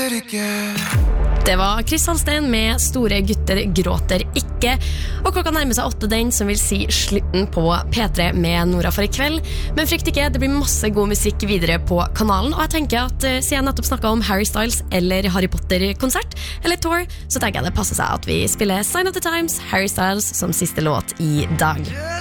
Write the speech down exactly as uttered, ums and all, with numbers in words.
Det var Chris Halstein med Store gutter gråter ikke. Og klokka nærmer seg åtte den, som vil si slutten på P tre med Nora for i kveld. Men frykt ikke, det blir masse god musikk videre på kanalen. Og jeg tenker at uh, siden jeg nettopp snakket om Harry Styles eller Harry Potter-konsert, eller tour, så tenker jeg det passer seg at vi spiller Sign of the Times, Harry Styles, som siste låt i dag.